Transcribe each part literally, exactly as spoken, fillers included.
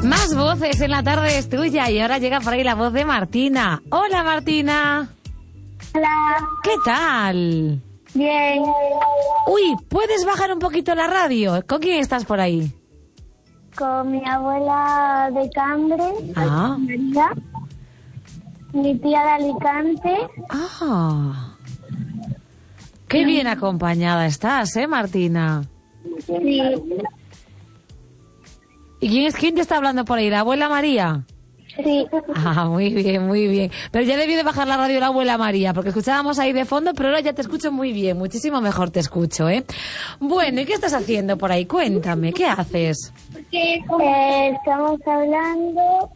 Más voces en la tarde es tuya y ahora llega por ahí la voz de Martina. Hola, Martina. Hola. ¿Qué tal? Bien. Uy, ¿puedes bajar un poquito la radio? ¿Con quién estás por ahí? Con mi abuela de Cambre, Ah. María, mi tía de Alicante. Ah. Qué bien acompañada estás, ¿eh, Martina? Sí. ¿Y quién es quién te está hablando por ahí? ¿La abuela María? Sí. Ah, muy bien, muy bien. Pero ya debí de bajar la radio la abuela María, porque escuchábamos ahí de fondo, pero ahora ya te escucho muy bien, muchísimo mejor te escucho, ¿eh? Bueno, ¿y qué estás haciendo por ahí? Cuéntame, ¿qué haces? Eh, estamos hablando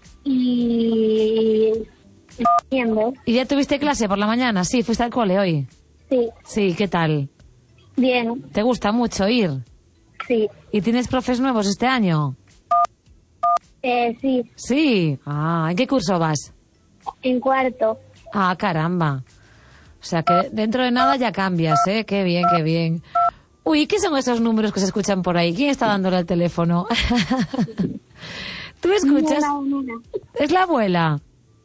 y... viendo. ¿Y ya tuviste clase por la mañana? Sí, ¿fuiste al cole hoy? Sí. Sí, ¿qué tal? Bien. ¿Te gusta mucho ir? Sí. ¿Y tienes profes nuevos este año? Eh, sí. Sí. Ah, ¿en qué curso vas? En cuarto. Ah, caramba. O sea que dentro de nada ya cambias, ¿eh? Qué bien, qué bien. Uy, ¿qué son esos números que se escuchan por ahí? ¿Quién está dándole el teléfono? ¿Tú escuchas? ¿Es la abuela?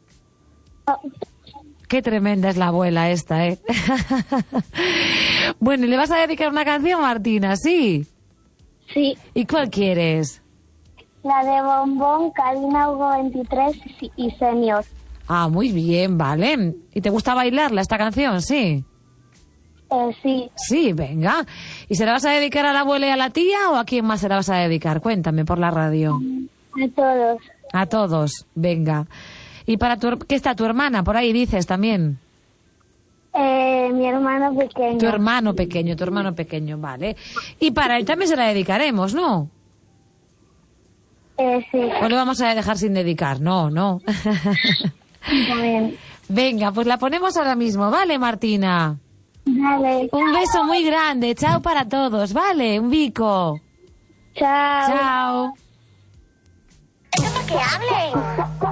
Qué tremenda es la abuela esta, ¿eh? Bueno, ¿y le vas a dedicar una canción, Martina? ¿Sí? Sí. ¿Y cuál quieres? La de Bombón, Karina Hugo veintitrés y Senior. Ah, muy bien, vale. ¿Y te gusta bailarla esta canción? Sí. Eh, sí. Sí, venga. ¿Y se la vas a dedicar a la abuela y a la tía o a quién más se la vas a dedicar? Cuéntame por la radio. A todos. A todos, venga. ¿Y para tu, qué está tu hermana? Por ahí dices también. Eh, mi hermano pequeño. Tu hermano pequeño, tu hermano pequeño, vale. Y para él también se la dedicaremos, ¿no? Eh, sí. ¿O le vamos a dejar sin dedicar? No, no. También. Venga, pues la ponemos ahora mismo, ¿vale, Martina? Dale. Un beso muy grande, chao para todos, ¿vale? Un bico. Chao. Chao. ¡Que hablen!